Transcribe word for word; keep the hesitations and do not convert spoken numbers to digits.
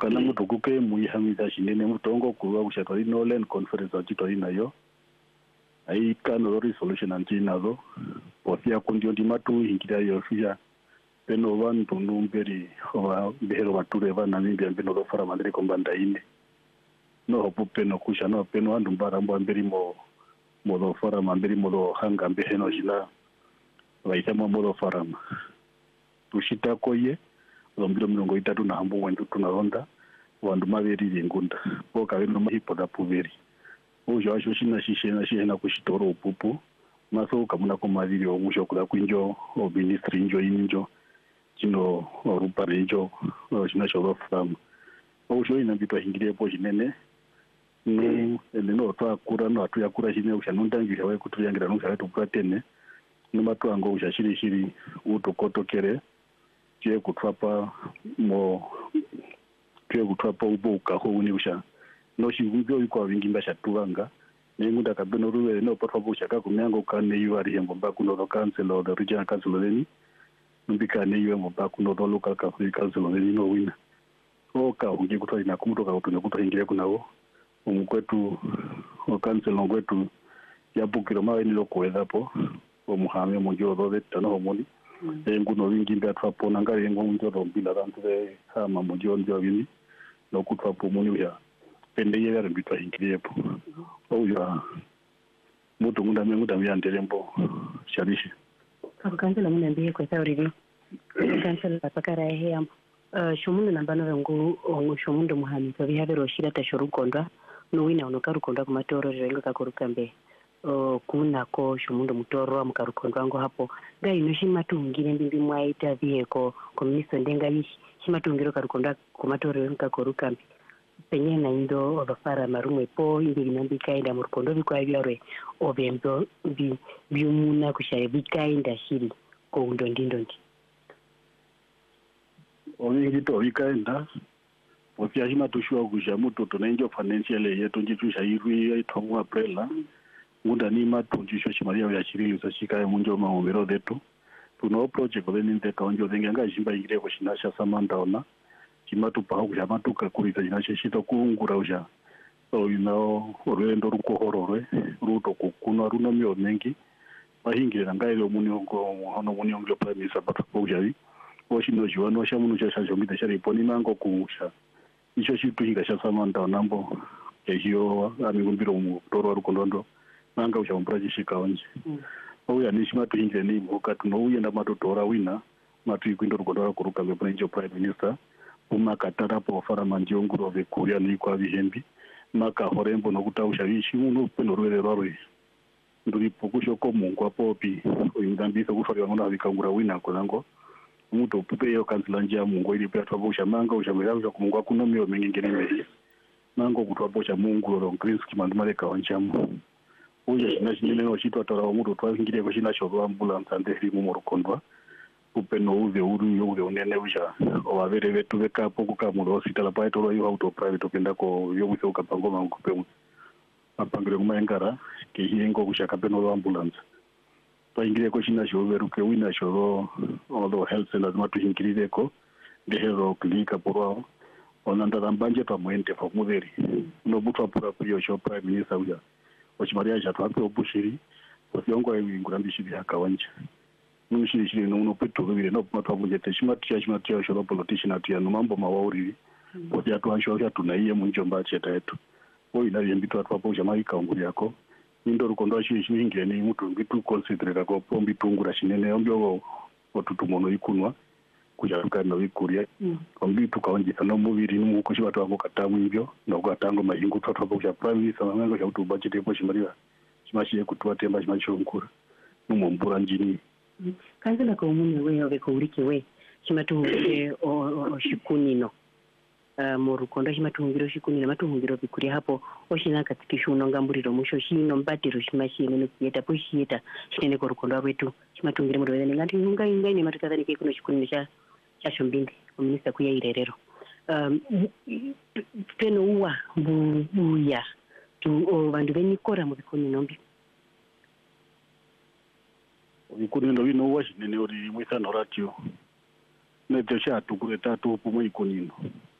kana mutu kuke muyihamisa shinene mutongo kuwa kushatwali no land conference achitwali nayo ai kano resolution antinazo posia kundio ndi matu hinkira yo fia peno vantu numberi wa behero bature bana nimbi ambino do fara mandiri kombanda ine no hopu peno kusha no peno andu mbara mbo ambiri mo mo do fara mandiri mo do hanga beheno jina waitama mo do fara tushita koye zombiro milongo itatu na hambo wendu tunaronda vandu maveri ngunda boka veno mahipoda puveri ujo acho shina shishena shina kushitoro upupu maso kamuna komaviri omusho kula kwinjo o ministry injo injo chino orupa rejo china shodo fam ujo ina bitwa hingire po jinene no ene no twa kura no atu yakura shine ushanundangi yawe kutuyangira no shawe tupatene no matu ango ushashiri shiri utokotokere je kutwapa mo je kutwapa uboka ho unisha no shivunzo iko abingimba shatuvanga nengunda kabeno ruwe no potwa bushaka kumyango kane yuari yembo bakuno do council of the regional council leni mbika ne yuwe mba kuno do local council leni no wina oka ungi kutwa ina kumutoka kutunya kutwa ingire kunawo umukwetu o council ngwetu yabukiro mawe ni lokweza po omuhame mujo do betano homoni enguno wingimba atwapona ngari ngo munjo mbila bantu be hama mujo njo bini no kutwa po munya pende yera bitwa ingiriyepo oya mutu ngunda menguda myandelembo sharishi akansela munambiye kwa sauriri akansela pakara yambo uh shomundu nambano ngo ngo shomundu muhami to bihabero shira tashorukondwa no wina unokarukondwa kumatoro renga kakurukambe uh kuna ko shomundu mutoro mukarukondwa ngo hapo gai no shimatungire mbimbi mwaita biheko komniso ndenga shimatungiro karukondwa kumatoro renga kakurukambe penye na indo obafara marumwe po indi binambika enda murukondo bikwa byarwe obembo bi byumuna kushaye bikaenda shiri ko undo ndindo ndi oningi to bikaenda ofia hima tushwa kusha mutu tunainjo financial yetu njitusha irwi itomu aprela muda ni matunjisho shimaria ya shirili usashika munjo maombero detu tuno project oleni ndeka onjo denga jimba ingire ko shinasha samanda ona kimatu pa kusha matuka kuriza jinashe shito kungura usha so you know orendo rukohorore ruto kukuno runo myo mengi bahingire ngaire omuni ngo hono muni ngo prime minister patako ujavi oshino jiwano shamuno cha shomita shari poni mango kusha icho shitu hinga sha samanda nambo ejo amigumbiro mu toro rukondondo manga usha umbraji shika onje oya nishimatu hingire ni mukatu no uyenda matotora wina matu ikwindo rukondora kuruka be prime minister umakatara po fara manjonguro vekuria ni kwa vihembi maka horembo no kutausha vishi uno peno rwere rwarwe nduri pokusho ko mungu apopi oyindambisa kufari wangona vikangura wina kolango muto pupe yo kansila njia mungu ili pia twabusha manga ushamiraza ku mungu akuno myo mengine mehi mango kutwabusha mungu ro grinski mandumale ka wanchamu uye nashinene no chitwa tora muto twangire ko shina shodo ambulance ande rimu morukondwa upeno uve uru yuve unene usha ovavere vetu vekapo kukamuro hospital paitoro yo auto private okenda ko yobuse ukapangoma ngupe apangire kumaengara ke hiengo kushaka peno ambulance paingire ko shina shoveruke wina shoro all health center matu hinkirire ko ngehero klika porwa onanda rambanje pamwente famuveri no butwa pura priyo sho prime minister uya ochimaria jatu apo obushiri osiongo ingurambishiri yakawanje nushiri shiri no no petu vile no matwa bujete shimatia shimatia shoro politician atia no mambo mawauri oja twansho ya tunaiye munjomba cheta yetu o ina yembitu atwapo jamai kaunguri yako indo rukondo shiri shingire ni mutu ngitu consider ko pombi tungura shinene ombyo otutumono ikunwa kujaruka no ikuria ombi tukaonjisa no mubiri nuko shi watu wako katamu ibyo no gatango mahingu twatwapo ja prime minister mango ya utu budget epo shimaria shimashiye kutwa temba shimacho nkura numombura njini kanzela ko umune we oveko urike we chimatuhungire o shikunino uh, murukondo chimatuhungire shikunino matuhungire bikuri hapo oshina katikisho unongamburiro musho shino mbatiro shimashine nokiyeta poshiyeta shinene ko rukondo abetu chimatungire muri wene ngati unga ingane matukadhani ke kuno shikunino cha cha shombindi ominista kuya irerero um peno uwa buya tu vandu venikora mu bikunino mbi ikunino bino washinene ori mwisa noratio ne tesha tukureta tu pomo ikunino